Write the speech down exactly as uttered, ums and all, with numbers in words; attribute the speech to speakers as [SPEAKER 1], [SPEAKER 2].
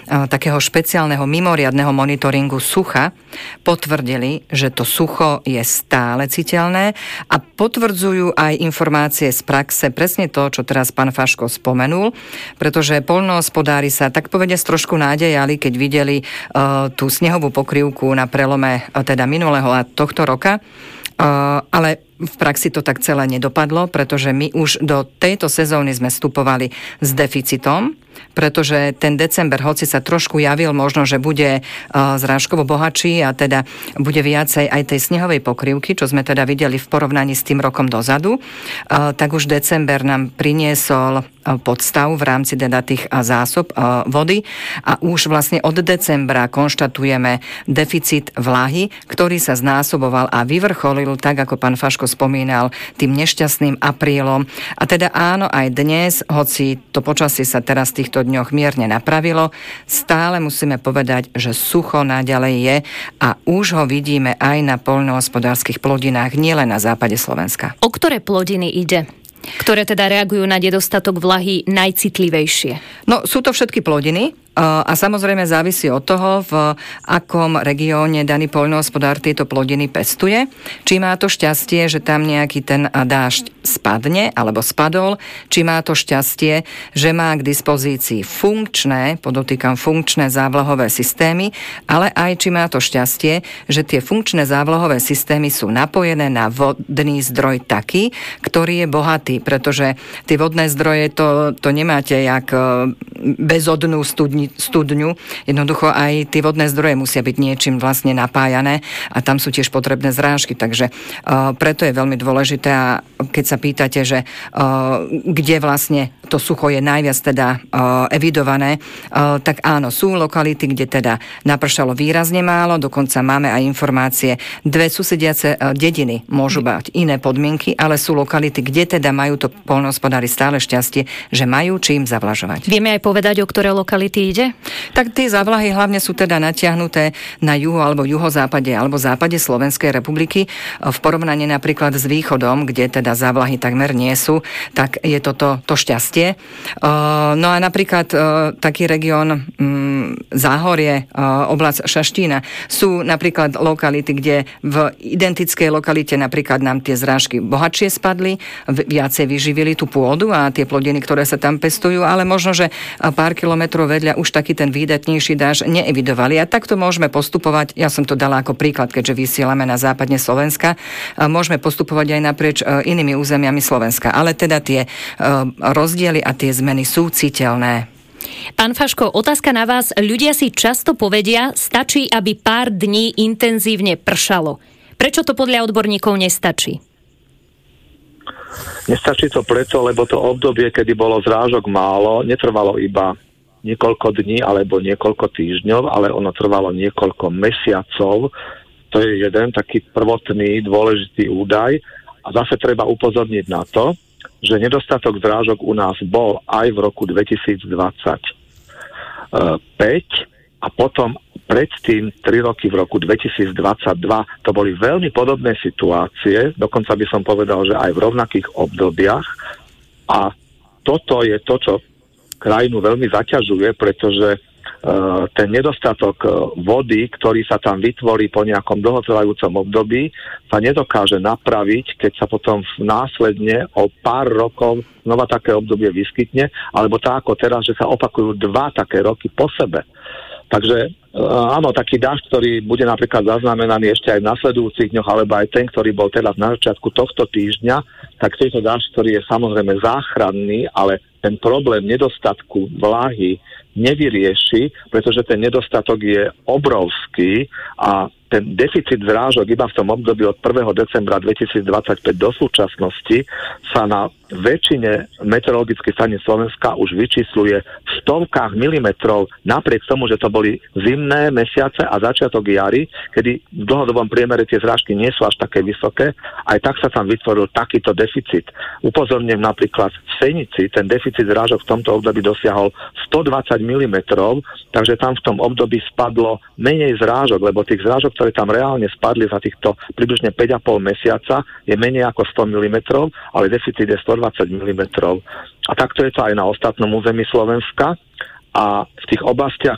[SPEAKER 1] takého špeciálneho mimoriadneho monitoringu sucha potvrdili, že to sucho je stále citeľné a potvrdzujú aj informácie z praxe, presne to, čo teraz pán Faško spomenul, pretože poľnohospodári sa tak povediac trošku nádejali, keď videli uh, tú snehovú pokrývku na prelome uh, teda minulého a tohto roka, uh, ale v praxi to tak celé nedopadlo, pretože my už do tejto sezóny sme vstupovali s deficitom, pretože ten december, hoci sa trošku javil možno, že bude zrážkovo bohatší a teda bude viacej aj tej snehovej pokrývky, čo sme teda videli v porovnaní s tým rokom dozadu, tak už december nám priniesol podstav v rámci teda tých zásob vody a už vlastne od decembra konštatujeme deficit vlahy, ktorý sa znásoboval a vyvrcholil, tak ako pán Faško spomínal, tým nešťastným aprílom. A teda áno, aj dnes, hoci to počasie sa teraz v týchto dňoch mierne napravilo, stále musíme povedať, že sucho naďalej je a už ho vidíme aj na poľnohospodárskych plodinách, nielen na západe Slovenska.
[SPEAKER 2] O ktoré plodiny ide? Ktoré teda reagujú na nedostatok vlahy najcitlivejšie? No, sú to všetky plodiny. A samozrejme závisí od toho, v akom regióne daný poľnohospodár tieto plodiny pestuje. Či má to šťastie, že tam nejaký ten dážď spadne, alebo spadol, či má to šťastie, že má k dispozícii funkčné, podotýkam funkčné závlahové systémy, ale aj či má to šťastie, že tie funkčné závlahové systémy sú napojené na vodný zdroj taký, ktorý je bohatý, pretože tie vodné zdroje to, to nemáte jak bezodnú studni studňu. Jednoducho aj tie vodné zdroje musia byť niečím vlastne napájané a tam sú tiež potrebné zrážky, takže uh, preto je veľmi dôležité a keď sa pýtate, že uh, kde vlastne to sucho je najviac teda uh, evidované, uh, tak áno, sú lokality, kde teda napršalo výrazne málo, dokonca máme aj informácie, dve susediace uh, dediny môžu mať iné podmienky, ale sú lokality, kde teda majú to poľnohospodári stále šťastie, že majú čím zavlažovať. Vieme aj povedať, o ktoré lokality ide?
[SPEAKER 1] Tak tie závlahy hlavne sú teda natiahnuté na juhu alebo juhozápade alebo západe Slovenskej republiky. V porovnaní napríklad s východom, kde teda závlahy takmer nie sú, tak je toto to šťastie. No a napríklad taký región Záhorie, oblasť Šaštína, sú napríklad lokality, kde v identickej lokalite napríklad nám tie zrážky bohatšie spadli, viacej vyživili tú pôdu a tie plodiny, ktoré sa tam pestujú, ale možno, že pár kilometrov vedľa už taký ten výdatnejší dáž neevidovali. A takto môžeme postupovať, ja som to dala ako príklad, keďže vysielame na západne Slovenska, môžeme postupovať aj naprieč inými územiami Slovenska. Ale teda tie rozdiely a tie zmeny sú citeľné.
[SPEAKER 2] Pán Faško, otázka na vás. Ľudia si často povedia, stačí, aby pár dní intenzívne pršalo. Prečo to podľa odborníkov nestačí?
[SPEAKER 3] Nestačí to preto, lebo to obdobie, kedy bolo zrážok málo, netrvalo iba niekoľko dní alebo niekoľko týždňov, ale ono trvalo niekoľko mesiacov. To je jeden taký prvotný dôležitý údaj. A zase treba upozorniť na to, že nedostatok zrážok u nás bol aj v roku dvetisícdvadsaťpäť a potom predtým tri roky v roku dvetisícdvadsaťdva. To boli veľmi podobné situácie, dokonca by som povedal, že aj v rovnakých obdobiach. A toto je to, čo krajinu veľmi zaťažuje, pretože uh, ten nedostatok uh, vody, ktorý sa tam vytvorí po nejakom dlhotrvajúcom období, sa nedokáže napraviť, keď sa potom následne o pár rokov znova také obdobie vyskytne, alebo tak ako teraz, že sa opakujú dva také roky po sebe. Takže áno, taký dážď, ktorý bude napríklad zaznamenaný ešte aj v nasledujúcich dňoch, alebo aj ten, ktorý bol teraz na začiatku tohto týždňa, tak tento dážď, ktorý je samozrejme záchranný, ale ten problém nedostatku vláhy nevyrieši, pretože ten nedostatok je obrovský a ten deficit zrážok iba v tom období od prvého decembra dvetisícdvadsaťpäť do súčasnosti sa na väčšine meteorologických staníc Slovenska už vyčísluje v stovkách milimetrov, napriek tomu, že to boli zimné mesiace a začiatok jary, kedy v dlhodobom priemere tie zrážky nie sú až také vysoké, aj tak sa tam vytvoril takýto deficit. Upozorňujem napríklad v Senici, ten deficit zrážok v tomto období dosiahol stodvadsať milimetrov, takže tam v tom období spadlo menej zrážok, lebo tých zrážok, ktoré tam reálne spadli za týchto približne päť a pol mesiaca, je menej ako sto milimetrov, ale deficit je stodvadsať milimetrov. A takto je to aj na ostatnom území Slovenska. A v tých oblastiach,